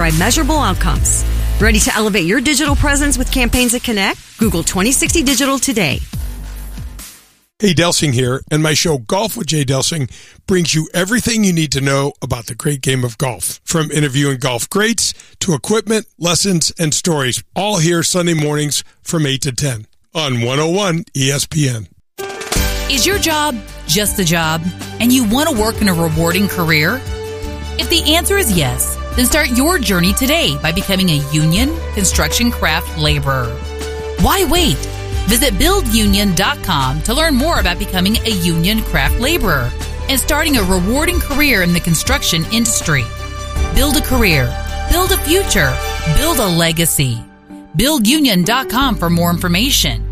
drive measurable outcomes. Ready to elevate your digital presence with campaigns that connect? Google 2060 Digital today. Hey, Delsing here, and my show Golf with Jay Delsing brings you everything you need to know about the great game of golf. From interviewing golf greats to equipment, lessons, and stories. All here Sunday mornings from 8 to 10 on 101 ESPN. Is your job just a job, and you want to work in a rewarding career? If the answer is yes, then start your journey today by becoming a union construction craft laborer. Why wait? Visit buildunion.com to learn more about becoming a union craft laborer and starting a rewarding career in the construction industry. Build a career, build a future, build a legacy. Buildunion.com for more information.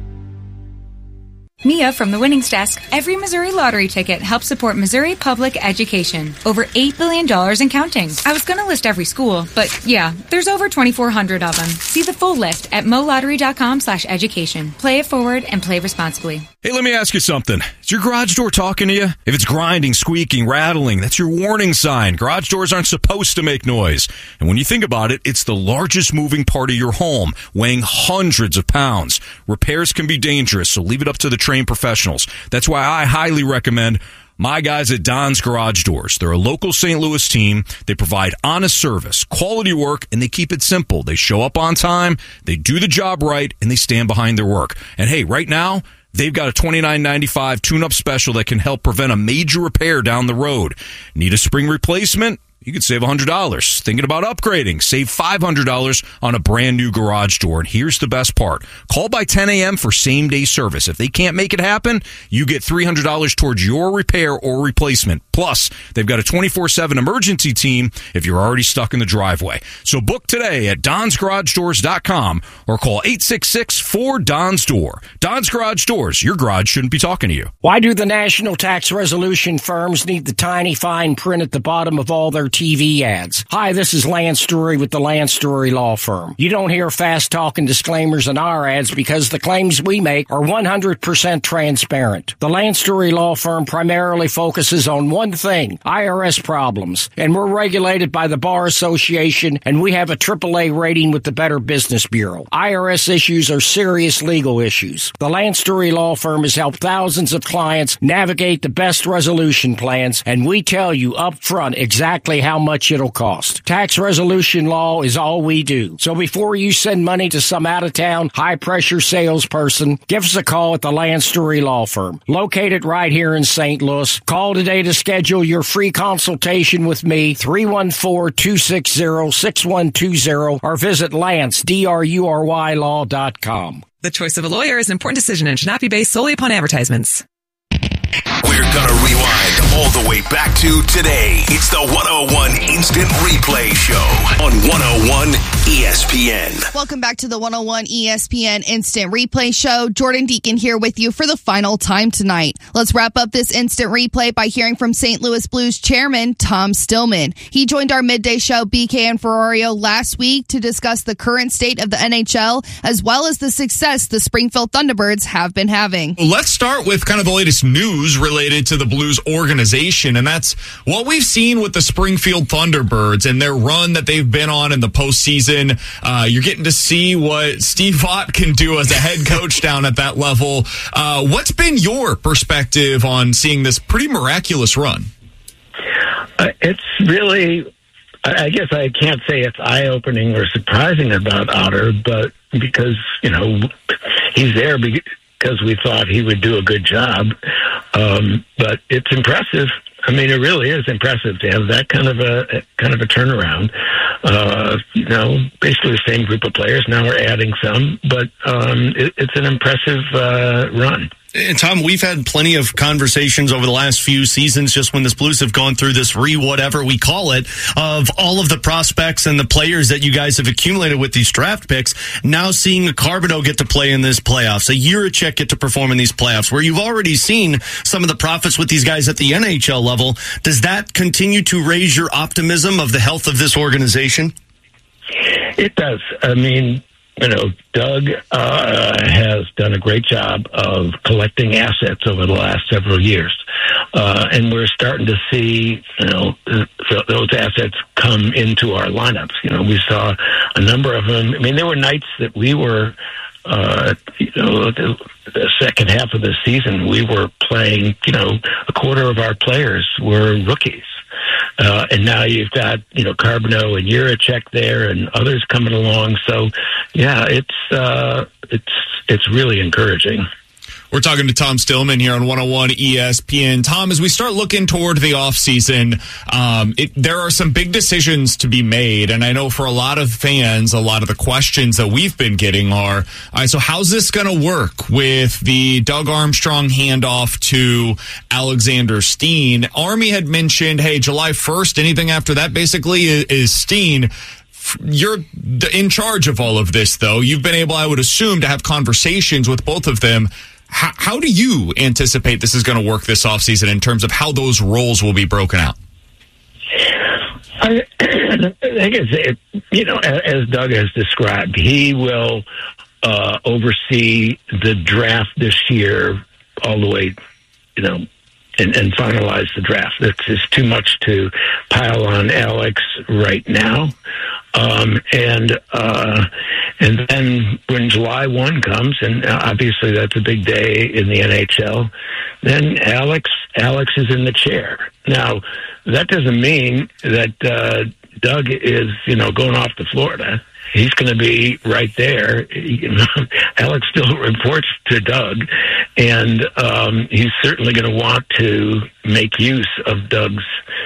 Mia from the Winnings Desk. Every Missouri lottery ticket helps support Missouri public education. Over $8 billion and counting. I was going to list every school, but yeah, there's over 2,400 of them. See the full list at molottery.com/education. Play it forward and play responsibly. Hey, let me ask you something. Is your garage door talking to you? If it's grinding, squeaking, rattling, that's your warning sign. Garage doors aren't supposed to make noise. And when you think about it, it's the largest moving part of your home, weighing hundreds of pounds. Repairs can be dangerous, so leave it up to the trained professionals. That's why I highly recommend my guys at Don's Garage Doors. They're a local St. Louis team. They provide honest service, quality work, and they keep it simple. They show up on time, they do the job right, and they stand behind their work. And hey, right now, they've got a $29.95 tune-up special that can help prevent a major repair down the road. Need a spring replacement? You could save $100. Thinking about upgrading? Save $500 on a brand new garage door. And here's the best part. Call by 10 a.m. for same-day service. If they can't make it happen, you get $300 towards your repair or replacement. Plus, they've got a 24/7 emergency team if you're already stuck in the driveway. So book today at donsgaragedoors.com or call 866-4DONS-DOOR. Don's Garage Doors. Your garage shouldn't be talking to you. Why do the national tax resolution firms need the tiny fine print at the bottom of all their TV ads? Hi, this is Lance Drury with the Lance Drury Law Firm. You don't hear fast-talking disclaimers in our ads because the claims we make are 100% transparent. The Lance Drury Law Firm primarily focuses on one thing, IRS problems, and we're regulated by the Bar Association, and we have a AAA rating with the Better Business Bureau. IRS issues are serious legal issues. The Lance Drury Law Firm has helped thousands of clients navigate the best resolution plans, and we tell you up front exactly how much it'll cost. Tax resolution law is all we do. So before you send money to some out-of-town, high-pressure salesperson, give us a call at the Lance Drury Law Firm, located right here in St. Louis. Call today to schedule your free consultation with me, 314-260-6120, or visit LanceDruryLaw.com. The choice of a lawyer is an important decision and should not be based solely upon advertisements. We're gonna rewind all the way back to today. It's the 101 Instant Replay Show on 101 ESPN. Welcome back to the 101 ESPN Instant Replay Show. Jordan Deacon here with you for the final time tonight. Let's wrap up this instant replay by hearing from St. Louis Blues chairman Tom Stillman. He joined our midday show, BK and Ferrario, last week to discuss the current state of the NHL as well as the success the Springfield Thunderbirds have been having. Let's start with kind of the latest news related to the Blues organization, and that's what we've seen with the Springfield Thunderbirds and their run that they've been on in the postseason. You're getting to see what Steve Ott can do as a head coach down at that level. What's been your perspective on seeing this pretty miraculous run? It's really, I guess I can't say it's eye-opening or surprising about Otter, but because, he's there because we thought he would do a good job. But it's impressive. I mean, it really is impressive to have that kind of a turnaround. Basically the same group of players. Now we're adding some, but it's an impressive run. And Tom, we've had plenty of conversations over the last few seasons, just when the Blues have gone through this whatever we call it, of all of the prospects and the players that you guys have accumulated with these draft picks. Now seeing a Carbonneau get to play in this playoffs, a Jiricek get to perform in these playoffs, where you've already seen some of the profits with these guys at the NHL level. Does that continue to raise your optimism of the health of this organization? It does. I mean, Doug has done a great job of collecting assets over the last several years. And we're starting to see, those assets come into our lineups. We saw a number of them. I mean, there were nights that we were, the second half of the season, we were playing, a quarter of our players were rookies. And now you've got, Carbonneau and Jiricek there and others coming along. So, yeah, it's really encouraging. We're talking to Tom Stillman here on 101 ESPN. Tom, as we start looking toward the offseason, there are some big decisions to be made. And I know for a lot of fans, a lot of the questions that we've been getting are, all right, so how's this going to work with the Doug Armstrong handoff to Alexander Steen? Army had mentioned, hey, July 1st, anything after that basically is Steen. You're in charge of all of this, though. You've been able, I would assume, to have conversations with both of them. How do you anticipate this is going to work this offseason in terms of how those roles will be broken out? I think as Doug has described, he will oversee the draft this year all the way, and finalize the draft. It's just too much to pile on Alex right now. And then when July 1 comes, and obviously that's a big day in the NHL, then Alex is in the chair. Now, that doesn't mean that Doug is, going off to Florida. He's going to be right there. Alex still reports to Doug, and he's certainly going to want to make use of Doug's,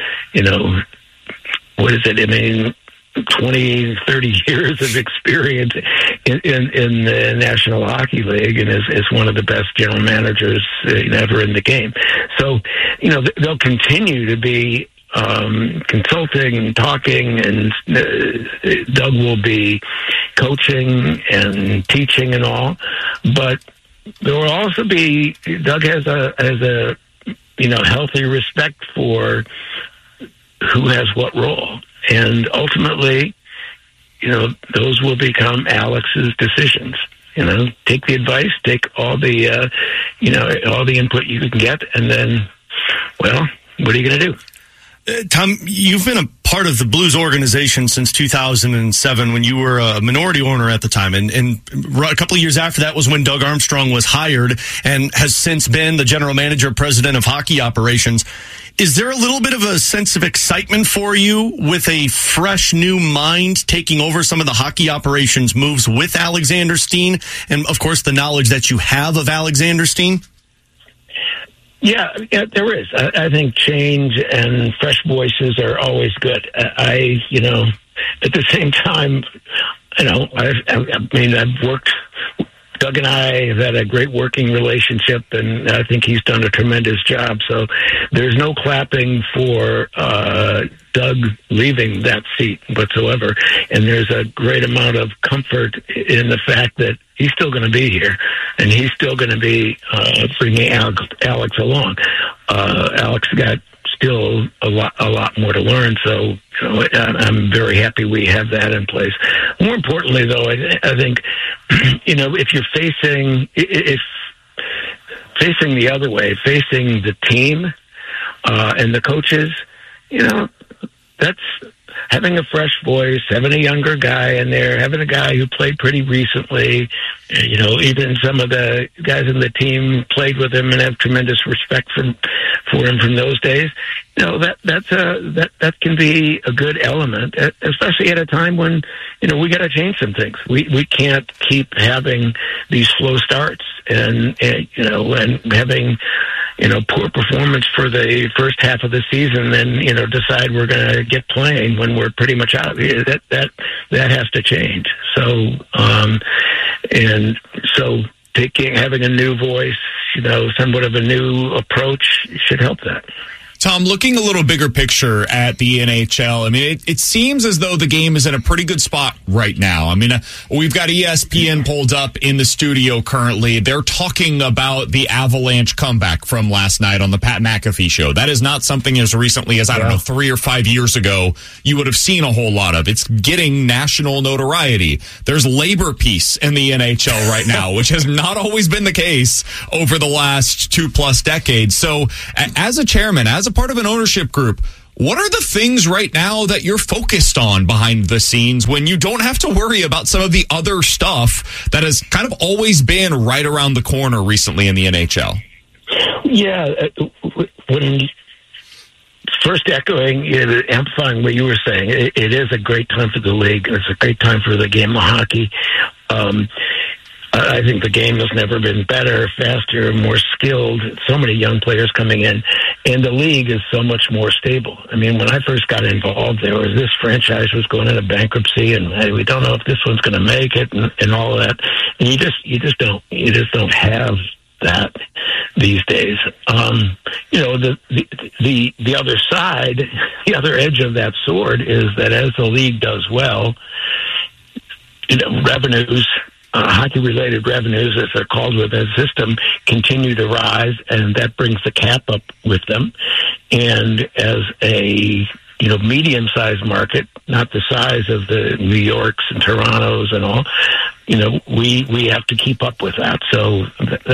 20, 30 years of experience in the National Hockey League, and is one of the best general managers ever in the game. So, they'll continue to be consulting and talking, and Doug will be coaching and teaching and all. But there will also be, Doug has a healthy respect for who has what role. And ultimately, those will become Alex's decisions. Take the advice, take all the, all the input you can get, and then, well, what are you going to do? Tom, you've been a part of the Blues organization since 2007 when you were a minority owner at the time. And a couple of years after that was when Doug Armstrong was hired and has since been the general manager, president of hockey operations. Is there a little bit of a sense of excitement for you with a fresh new mind taking over some of the hockey operations moves with Alexander Steen? And, of course, the knowledge that you have of Alexander Steen? Yeah, there is. I think change and fresh voices are always good. At the same time, I've worked. Doug and I have had a great working relationship, and I think he's done a tremendous job. So there's no clapping for Doug leaving that seat whatsoever. And there's a great amount of comfort in the fact that he's still going to be here, and he's still going to be bringing Alex along. Alex got still a lot more to learn, so I'm very happy we have that in place. More importantly, though, I think if you're facing the other way, facing the team and the coaches, that's having a fresh voice, having a younger guy in there, having a guy who played pretty recently. Even some of the guys in the team played with him and have tremendous respect for him from those days. That can be a good element, especially at a time when we got to change some things. We can't keep having these slow starts and having poor performance for the first half of the season, then decide we're going to get playing when we're pretty much out. That has to change. So having a new voice, somewhat of a new approach should help that. Tom, looking a little bigger picture at the NHL, I mean, it seems as though the game is in a pretty good spot right now. I mean, we've got ESPN pulled up in the studio currently. They're talking about the Avalanche comeback from last night on the Pat McAfee show. That is not something as recently as, 3 or 5 years ago you would have seen a whole lot of. It's getting national notoriety. There's labor peace in the NHL right now, which has not always been the case over the last 2+ decades. So as a chairman, as a part of an ownership group, what are the things right now that you're focused on behind the scenes when you don't have to worry about some of the other stuff that has kind of always been right around the corner recently in the NHL? Yeah, when first echoing, amplifying what you were saying, it is a great time for the league. It's a great time for the game of hockey. I think the game has never been better, faster, more skilled. So many young players coming in, and the league is so much more stable. I mean, when I first got involved, there was this franchise was going into bankruptcy, and hey, we don't know if this one's going to make it, and all of that. And you just don't have that these days. The other side, the other edge of that sword is that as the league does well, revenues. Hockey-related revenues, as they're called with the system, continue to rise, and that brings the cap up with them. And as a medium-sized market, not the size of the New Yorks and Torontos and all, we have to keep up with that. So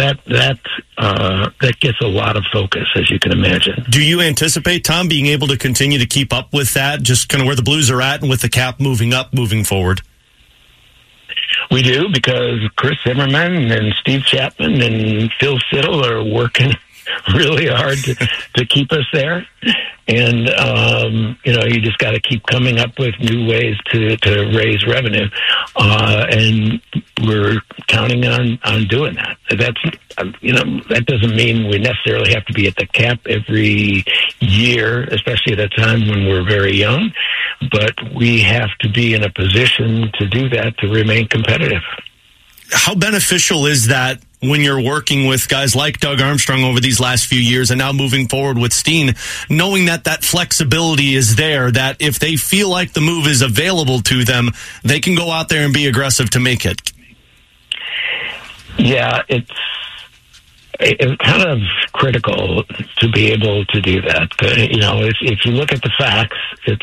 that gets a lot of focus, as you can imagine. Do you anticipate, Tom, being able to continue to keep up with that, just kind of where the Blues are at and with the cap moving up, moving forward? We do, because Chris Zimmerman and Steve Chapman and Phil Siddle are working really hard to keep us there. And, you just got to keep coming up with new ways to raise revenue. And we're counting on doing that. That doesn't mean we necessarily have to be at the cap every year, especially at a time when we're very young. But we have to be in a position to do that to remain competitive. How beneficial is that when you're working with guys like Doug Armstrong over these last few years and now moving forward with Steen, knowing that flexibility is there, that if they feel like the move is available to them, they can go out there and be aggressive to make it? Yeah, it's kind of critical to be able to do that. If you look at the facts,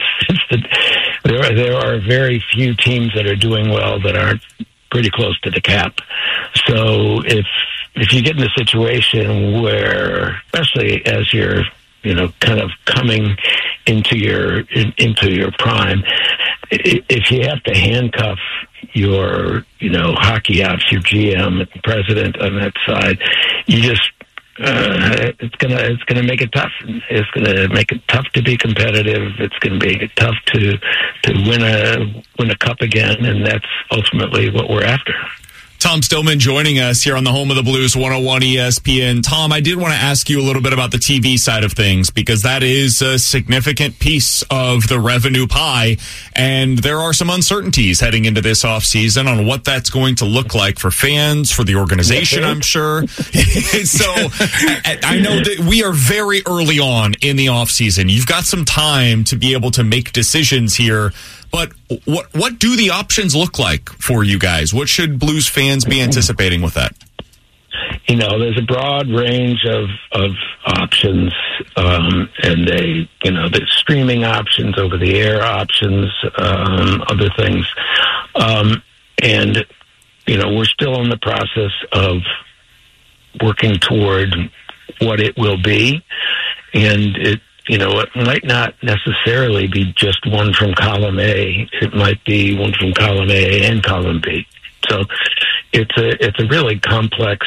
there are very few teams that are doing well that aren't pretty close to the cap. So if you get in a situation where, especially as you're kind of coming into your prime, if you have to handcuff your hockey ops, your GM and president on that side, you just it's gonna make it tough. It's gonna make it tough to be competitive. It's gonna make it tough to win a cup again, and that's ultimately what we're after. Tom Stillman joining us here on the home of the Blues, 101 ESPN. Tom, I did want to ask you a little bit about the TV side of things, because that is a significant piece of the revenue pie, and there are some uncertainties heading into this offseason on what that's going to look like for fans, for the organization, I'm sure. So I know that we are very early on in the offseason. You've got some time to be able to make decisions here. But what do the options look like for you guys? What should Blues fans be anticipating with that? There's a broad range of options, and the streaming options, over-the-air options, other things. And we're still in the process of working toward what it will be. And it might not necessarily be just one from column A. It might be one from column A and column B. So it's a really complex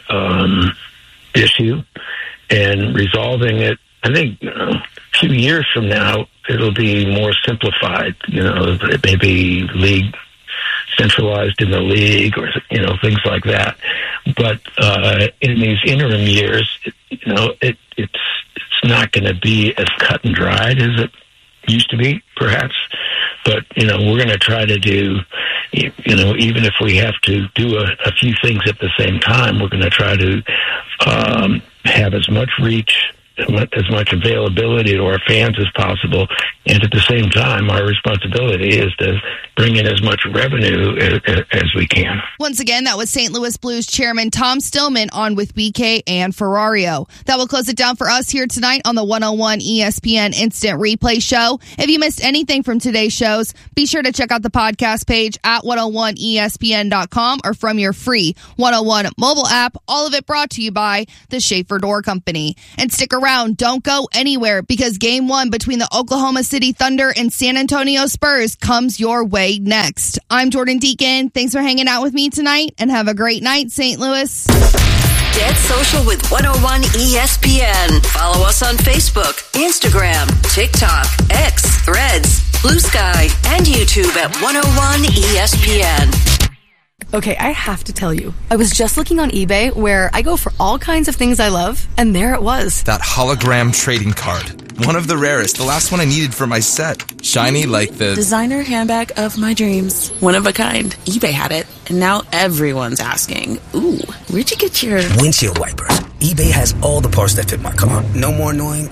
issue, and resolving it, I think, a few years from now, it'll be more simplified. Maybe league centralized in the league, or things like that. But in these interim years, it's not going to be as cut and dried as it used to be, perhaps. But, we're going to try to do, even if we have to do a few things at the same time, we're going to try to have as much reach as much availability to our fans as possible. And at the same time, our responsibility is to bring in as much revenue as we can. Once again, that was St. Louis Blues chairman Tom Stillman on with BK and Ferrario. That will close it down for us here tonight on the 101 ESPN Instant Replay Show. If you missed anything from today's shows, be sure to check out the podcast page at 101ESPN.com or from your free 101 mobile app. All of it brought to you by the Schaefer Door Company. And stick around. Don't go anywhere because Game 1 between the Oklahoma City Thunder and San Antonio Spurs comes your way next. I'm Jordan Deacon. Thanks for hanging out with me tonight and have a great night, St. Louis. Get social with 101 ESPN. Follow us on Facebook, Instagram, TikTok, X, Threads, Blue Sky, and YouTube at 101 ESPN. Okay, I have to tell you, I was just looking on eBay where I go for all kinds of things I love, and there it was. That hologram trading card. One of the rarest, the last one I needed for my set. Shiny like the designer handbag of my dreams. One of a kind. eBay had it, and now everyone's asking, ooh, where'd you get your windshield wipers? eBay has all the parts that fit my car. No more annoying.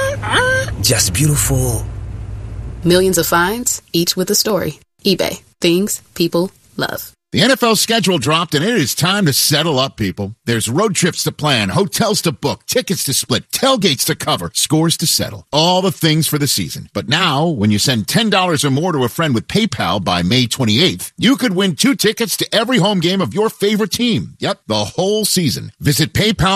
Just beautiful. Millions of finds, each with a story. eBay. Things people love. The NFL schedule dropped, and it is time to settle up, people. There's road trips to plan, hotels to book, tickets to split, tailgates to cover, scores to settle. All the things for the season. But now, when you send $10 or more to a friend with PayPal by May 28th, you could win 2 tickets to every home game of your favorite team. Yep, the whole season. Visit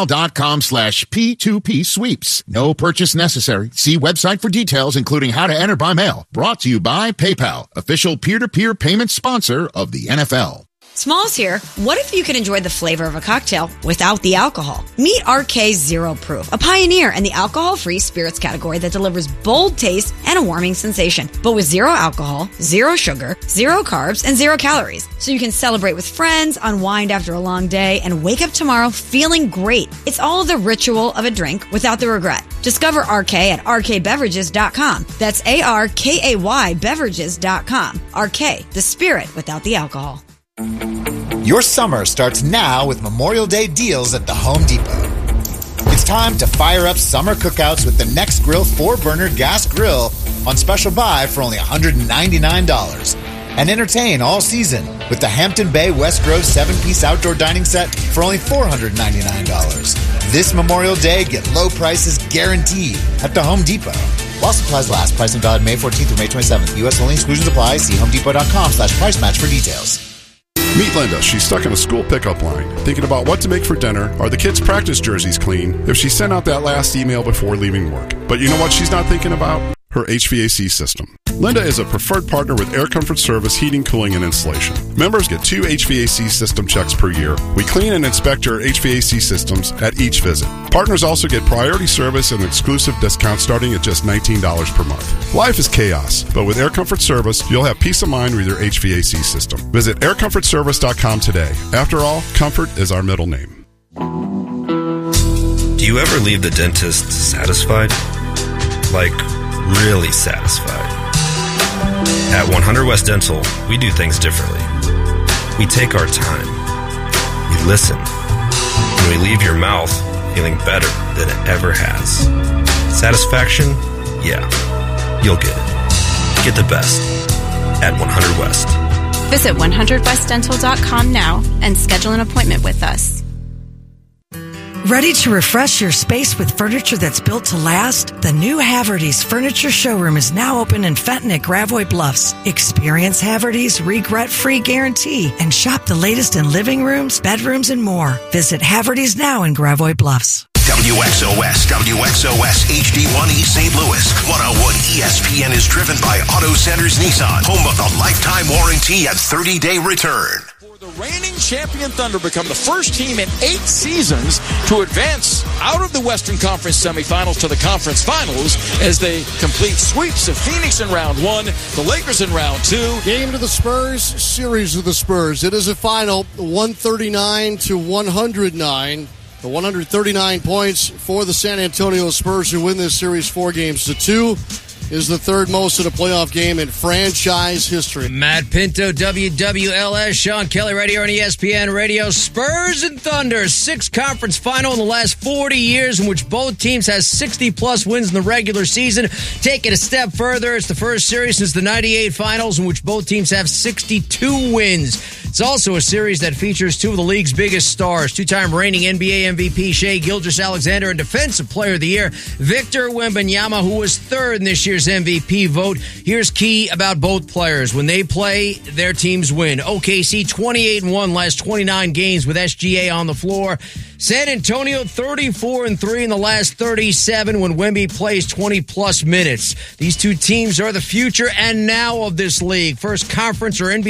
PayPal.com/P2P sweeps. No purchase necessary. See website for details, including how to enter by mail. Brought to you by PayPal, official peer-to-peer payment sponsor of the NFL. Smalls here. What if you could enjoy the flavor of a cocktail without the alcohol? Meet RK Zero Proof, a pioneer in the alcohol-free spirits category that delivers bold taste and a warming sensation, but with 0 alcohol, 0 sugar, 0 carbs, and 0 calories. So you can celebrate with friends, unwind after a long day, and wake up tomorrow feeling great. It's all the ritual of a drink without the regret. Discover RK at rkbeverages.com. That's ARKAY beverages.com. RK, the spirit without the alcohol. Your summer starts now with Memorial Day deals at the Home Depot. It's time to fire up summer cookouts with the Next Grill 4-burner gas grill on special buy for only $199. And entertain all season with the Hampton Bay West Grove 7-piece outdoor dining set for only $499. This Memorial Day, get low prices guaranteed at the Home Depot. While supplies last, pricing valid May 14th through May 27th. U.S. only, exclusions apply. See homedepot.com/price match for details. Meet Linda. She's stuck in a school pickup line, thinking about what to make for dinner. Are the kids' practice jerseys clean? If she sent out that last email before leaving work. But you know what she's not thinking about? Her HVAC system. Linda is a preferred partner with Air Comfort Service Heating, Cooling, and Installation. Members get 2 HVAC system checks per year. We clean and inspect your HVAC systems at each visit. Partners also get priority service and exclusive discounts starting at just $19 per month. Life is chaos, but with Air Comfort Service, you'll have peace of mind with your HVAC system. Visit aircomfortservice.com today. After all, comfort is our middle name. Do you ever leave the dentist satisfied? Like, really satisfied? At 100 West Dental, we do things differently. We take our time. We listen. And we leave your mouth feeling better than it ever has. Satisfaction? Yeah. You'll get it. Get the best at 100 West. Visit 100westdental.com now and schedule an appointment with us. Ready to refresh your space with furniture that's built to last? The new Haverty's Furniture Showroom is now open in Fenton at Gravois Bluffs. Experience Haverty's regret-free guarantee and shop the latest in living rooms, bedrooms, and more. Visit Haverty's now in Gravois Bluffs. WXOS HD1 East St. Louis. 101 ESPN is driven by Auto Centers Nissan, home of the lifetime warranty and 30-day return. The reigning champion Thunder become the first team in 8 seasons to advance out of the Western Conference semifinals to the conference finals as they complete sweeps of Phoenix in round 1, the Lakers in round 2. Game to the Spurs, series of the Spurs. It is a final 139-109. The 139 points for the San Antonio Spurs, who win this series 4-2. is the third most in a playoff game in franchise history. Matt Pinto, WWLS, Sean Kelly right here on ESPN Radio. Spurs and Thunder, 6th conference final in the last 40 years in which both teams has 60-plus wins in the regular season. Take it a step further, it's the first series since the 98 finals in which both teams have 62 wins. It's also a series that features two of the league's biggest stars, two-time reigning NBA MVP Shai Gilgeous-Alexander and Defensive Player of the Year Victor Wembanyama, who was third in this year's MVP vote. Here's key about both players. When they play, their teams win. OKC 28-1 last 29 games with SGA on the floor. San Antonio 34-3 in the last 37 when Wemby plays 20-plus minutes. These two teams are the future and now of this league. First conference or NBA